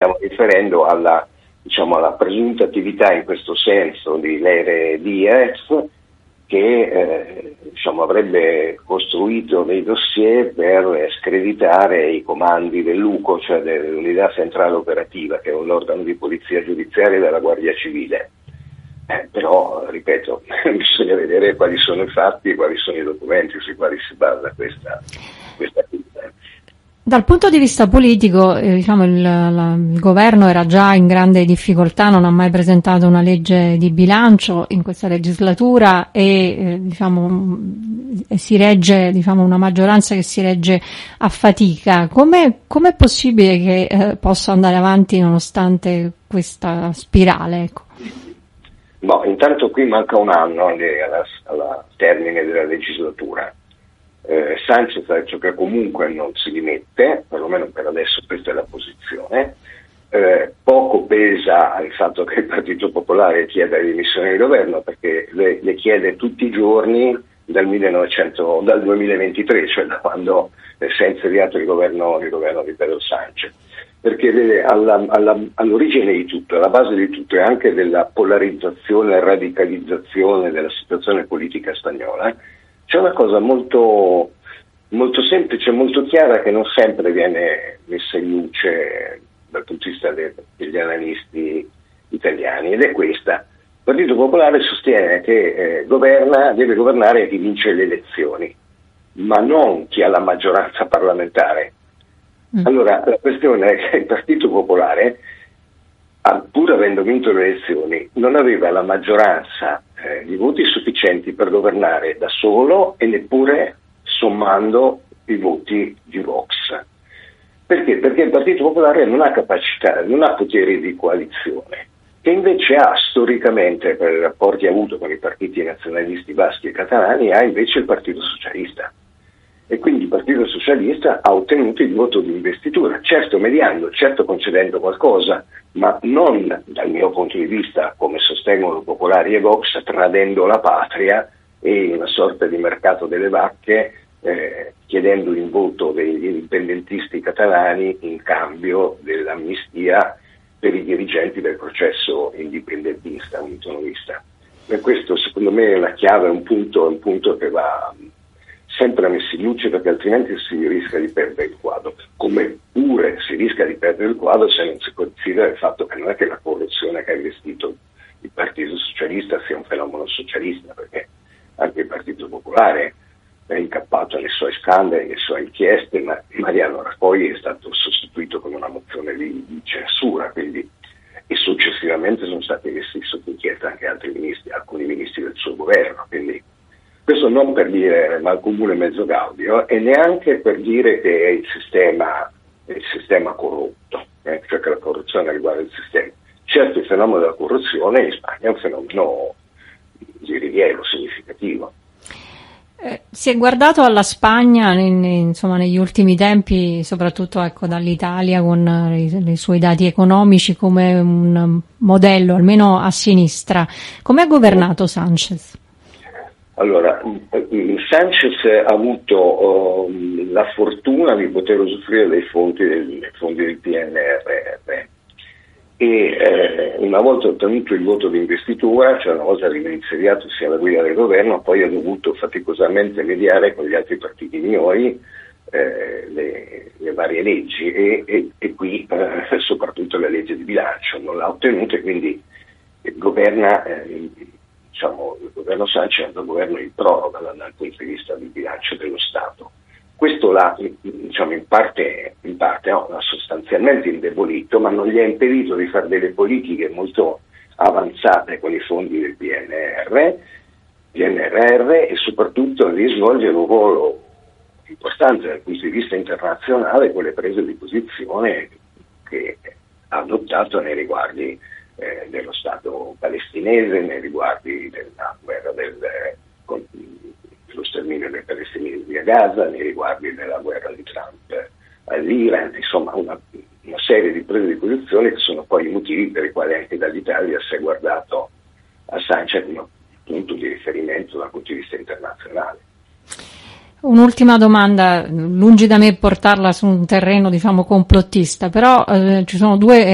stiamo riferendo alla presunta attività in questo senso di Lere Diaz, che avrebbe costruito dei dossier per screditare i comandi dell'UCO, cioè dell'Unità Centrale Operativa, che è un organo di polizia giudiziaria della Guardia Civile. Però, ripeto, bisogna vedere quali sono i fatti e quali sono i documenti sui quali si basa questa attività. Dal punto di vista politico, il governo era già in grande difficoltà, non ha mai presentato una legge di bilancio in questa legislatura e si regge, una maggioranza che si regge a fatica. Com'è possibile che possa andare avanti nonostante questa spirale? Ecco. No, intanto qui manca un anno alla termine della legislatura. Sanchez ha detto che comunque non si dimette, perlomeno per adesso questa è la posizione. Poco pesa il fatto che il Partito Popolare chieda le dimissioni del governo, perché le chiede tutti i giorni dal 2023, cioè da quando si è insediato il governo di Pedro Sanchez. Perché vede, all'origine di tutto, alla base di tutto e anche della polarizzazione e radicalizzazione della situazione politica spagnola, c'è una cosa molto, molto semplice, molto chiara, che non sempre viene messa in luce dal punto di vista degli analisti italiani, ed è questa. Il Partito Popolare sostiene che deve governare chi vince le elezioni, ma non chi ha la maggioranza parlamentare. Allora, la questione è che il Partito Popolare, pur avendo vinto le elezioni, non aveva la maggioranza di voti sufficienti per governare da solo e neppure sommando i voti di Vox. Perché? Perché il Partito Popolare non ha capacità, non ha poteri di coalizione, che invece ha storicamente, per i rapporti avuto con i partiti nazionalisti baschi e catalani, ha invece il Partito Socialista. E quindi il Partito Socialista ha ottenuto il voto di investitura, certo mediando, certo concedendo qualcosa, ma non dal mio punto di vista, come sostengono Popolari e Vox, tradendo la patria e in una sorta di mercato delle vacche, chiedendo il voto degli indipendentisti catalani in cambio dell'amnistia per i dirigenti del processo indipendentista, autonomista. E questo secondo me è la chiave, è un punto che va sempre messi in luce, perché altrimenti si rischia di perdere il quadro, come pure si rischia di perdere il quadro se non si considera il fatto che non è che la corruzione che ha investito il Partito Socialista sia un fenomeno socialista, perché anche il Partito Popolare è incappato nei suoi scandali, nelle sue inchieste, ma Mariano Rajoy è stato sostituito con una mozione di censura, quindi, e successivamente sono stati messi sotto inchiesta anche alcuni ministri del suo governo, quindi questo non per dire malcomune mezzo gaudio e neanche per dire che è il sistema corrotto, cioè che la corruzione riguarda il sistema. Certo, il fenomeno della corruzione in Spagna è un fenomeno di rilievo significativo. Si è guardato alla Spagna negli ultimi tempi, soprattutto dall'Italia con i suoi dati economici, come un modello, almeno a sinistra. Come ha governato Sanchez? Allora, Sanchez ha avuto la fortuna di poter usufruire dei fondi del PNRR e una volta ottenuto il voto di investitura, cioè una volta reinsediatosi alla guida del governo, poi ha dovuto faticosamente mediare con gli altri partiti minori le varie leggi e qui soprattutto la legge di bilancio non l'ha ottenuta, e quindi governa il governo Sanchez è un governo in proroga dal punto di vista del bilancio dello Stato. Questo l'ha in parte l'ha sostanzialmente indebolito, ma non gli ha impedito di fare delle politiche molto avanzate con i fondi del PNRR e soprattutto di svolgere un ruolo importante dal punto di vista internazionale con le prese di posizione che ha adottato nei riguardi dello Stato palestinese, nei riguardi della guerra dello sterminio dei palestinesi a Gaza, nei riguardi della guerra di Trump all'Iran, insomma una serie di prese di posizione che sono poi i motivi per i quali anche dall'Italia si è guardato a Sanchez come punto di riferimento dal punto di vista internazionale. Un'ultima domanda, lungi da me portarla su un terreno complottista, però ci sono due